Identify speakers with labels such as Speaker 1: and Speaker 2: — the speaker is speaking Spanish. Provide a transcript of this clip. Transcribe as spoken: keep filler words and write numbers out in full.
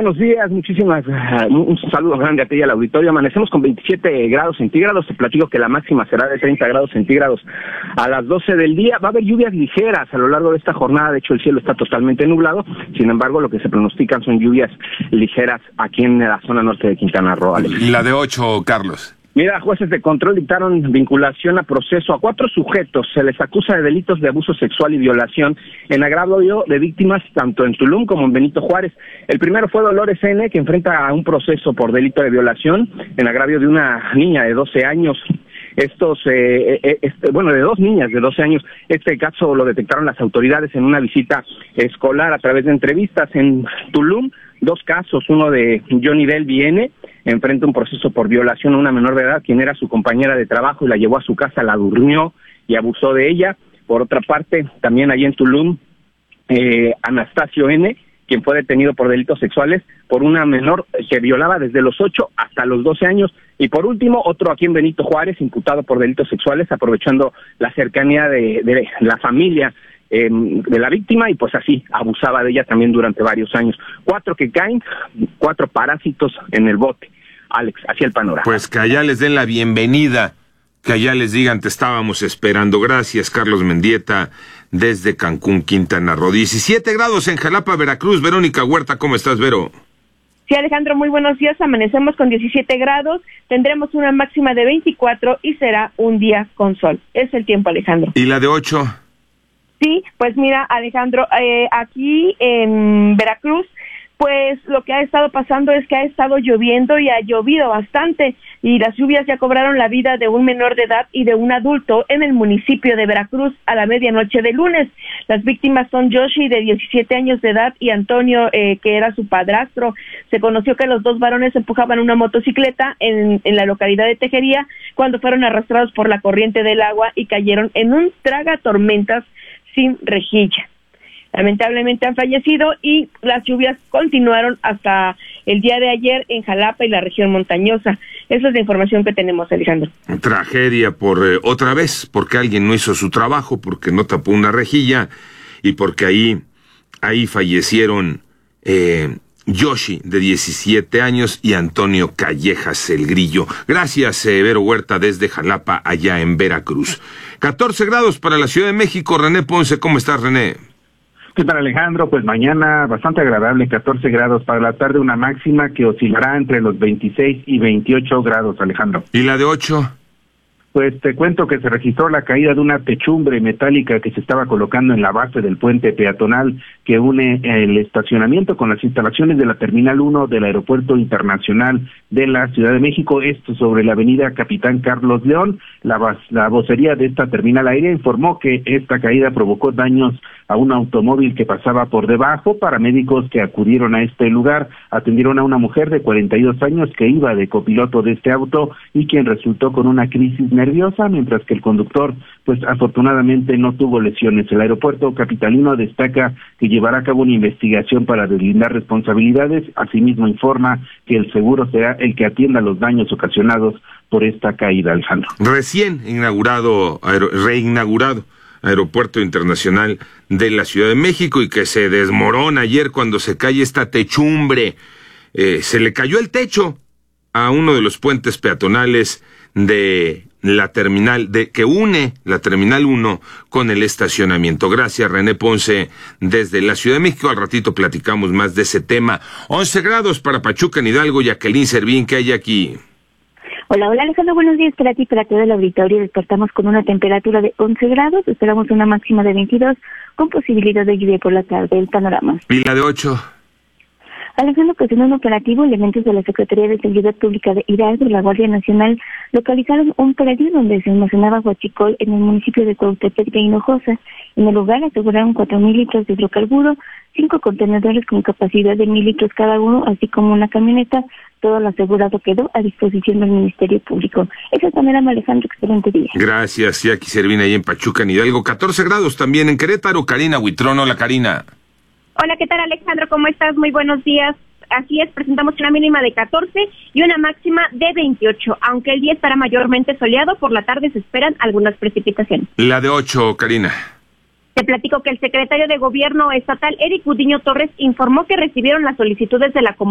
Speaker 1: buenos días, muchísimas, uh, un saludo grande a ti y al auditorio. Amanecemos con veintisiete grados centígrados, te platico que la máxima será de treinta grados centígrados a las doce del día. Va a haber lluvias ligeras a lo largo de esta jornada, de hecho el cielo está totalmente nublado, sin embargo lo que se pronostican son lluvias ligeras aquí en la zona norte de Quintana Roo. Alex.
Speaker 2: Y la de ocho, Carlos.
Speaker 1: Mira, jueces de control dictaron vinculación a proceso a cuatro sujetos. Se les acusa de delitos de abuso sexual y violación en agravio de víctimas tanto en Tulum como en Benito Juárez. El primero fue Dolores N., que enfrenta a un proceso por delito de violación en agravio de una niña de doce años. Estos, eh, eh, este, bueno, de dos niñas de doce años. Este caso lo detectaron las autoridades en una visita escolar a través de entrevistas en Tulum. Dos casos, uno de Johnny Del Viene, enfrenta un proceso por violación a una menor de edad, quien era su compañera de trabajo y la llevó a su casa, la durmió y abusó de ella. Por otra parte, también allí en Tulum, eh, Anastasio N., quien fue detenido por delitos sexuales por una menor que violaba desde los ocho hasta los doce años. Y por último, otro aquí en Benito Juárez, imputado por delitos sexuales, aprovechando la cercanía de, de la familia eh, de la víctima, y pues así abusaba de ella también durante varios años. Cuatro que caen, cuatro parásitos en el bote. Alex, hacia el panorama.
Speaker 2: Pues que allá les den la bienvenida, que allá les digan te estábamos esperando. Gracias, Carlos Mendieta, desde Cancún, Quintana Roo. diecisiete grados en Jalapa, Veracruz. Verónica Huerta, ¿cómo estás, Vero?
Speaker 3: Sí, Alejandro, muy buenos días. Amanecemos con diecisiete grados, tendremos una máxima de veinticuatro y será un día con sol. Es el tiempo, Alejandro.
Speaker 2: ¿Y la de ocho?
Speaker 3: Sí, pues mira, Alejandro, eh, aquí en Veracruz, pues lo que ha estado pasando es que ha estado lloviendo y ha llovido bastante, y las lluvias ya cobraron la vida de un menor de edad y de un adulto en el municipio de Veracruz a la medianoche de lunes. Las víctimas son Yoshi, de diecisiete años de edad, y Antonio, eh, que era su padrastro. Se conoció que los dos varones empujaban una motocicleta en, en la localidad de Tejería cuando fueron arrastrados por la corriente del agua y cayeron en un tragatormentas sin rejilla. Lamentablemente han fallecido y las lluvias continuaron hasta el día de ayer en Jalapa y la región montañosa. Esa es la información que tenemos, Alejandro.
Speaker 2: Tragedia por eh, otra vez, porque alguien no hizo su trabajo, porque no tapó una rejilla y porque ahí, ahí fallecieron eh, Yoshi, de diecisiete años, y Antonio Callejas, el Grillo. Gracias, eh, Vero Huerta, desde Jalapa, allá en Veracruz. catorce grados para la Ciudad de México. René Ponce, ¿cómo estás, René?
Speaker 4: ¿Qué tal, Alejandro? Pues mañana bastante agradable, catorce grados para la tarde, una máxima que oscilará entre los veintiséis y veintiocho grados, Alejandro.
Speaker 2: ¿Y la de ocho?
Speaker 4: Pues te cuento que se registró la caída de una techumbre metálica que se estaba colocando en la base del puente peatonal que une el estacionamiento con las instalaciones de la Terminal uno del Aeropuerto Internacional de la Ciudad de México, esto sobre la avenida Capitán Carlos León. La, la vocería de esta terminal aérea informó que esta caída provocó daños a un automóvil que pasaba por debajo. Paramédicos que acudieron a este lugar atendieron a una mujer de cuarenta y dos años que iba de copiloto de este auto y quien resultó con una crisis nerviosa, mientras que el conductor, pues afortunadamente no tuvo lesiones. El aeropuerto capitalino destaca que llevará a cabo una investigación para deslindar responsabilidades. Asimismo informa que el seguro será el que atienda los daños ocasionados por esta caída, Alejandro.
Speaker 2: Recién inaugurado, aer- reinaugurado Aeropuerto Internacional de la Ciudad de México, y que se desmorona ayer cuando se cae esta techumbre. Eh, se le cayó el techo a uno de los puentes peatonales de la terminal, de que une la Terminal uno con el estacionamiento. Gracias, René Ponce, desde la Ciudad de México. Al ratito platicamos más de ese tema. once grados para Pachuca, en Hidalgo. Jacqueline Servín, ¿qué hay aquí?
Speaker 5: Hola, hola Alejandro, buenos días para ti, para todo el auditorio. Despertamos con una temperatura de once grados, esperamos una máxima de veintidós, con posibilidad de lluvia por la tarde. El panorama.
Speaker 2: ¿Y la de ocho?
Speaker 5: Alejandro, pues en un operativo, elementos de la Secretaría de Seguridad Pública de Hidalgo y la Guardia Nacional localizaron un predio donde se almacenaba huachicol en el municipio de Cuautepec de Hinojosa. En el lugar aseguraron cuatro mil litros de hidrocarburo, cinco contenedores con capacidad de mil litros cada uno, así como una camioneta. Todo lo asegurado quedó a disposición del Ministerio Público. Esa es manera, Alejandro, excelente día.
Speaker 2: Gracias, Jackie Servín, ahí en Pachuca, en Hidalgo. catorce grados también en Querétaro. Karina Huitrón, hola, Karina.
Speaker 6: Hola, ¿qué tal, Alejandro? ¿Cómo estás? Muy buenos días. Así es, presentamos una mínima de catorce y una máxima de veintiocho. Aunque el día estará mayormente soleado, por la tarde se esperan algunas precipitaciones.
Speaker 2: La de ocho, Karina.
Speaker 6: Te platico que el secretario de Gobierno estatal, Eric Gudiño Torres, informó que recibieron las solicitudes de la comunidad